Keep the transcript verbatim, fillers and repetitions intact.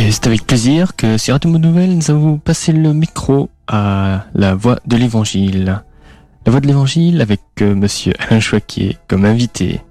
Et c'est avec plaisir que sur Radio Monde Nouvelle, nous allons passer le micro à la Voix de l'Évangile. La Voix de l'Évangile avec euh, Monsieur Alain Choquet comme invité.